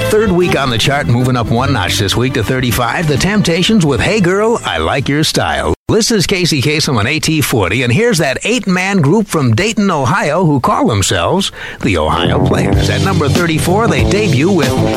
Third week on the chart, moving up one notch this week to 35. The Temptations with Hey Girl, I Like Your Style. This is Casey Kasem on AT40, and here's that 8-man group from Dayton, Ohio, who call themselves the Ohio Players. At number 34, they debut with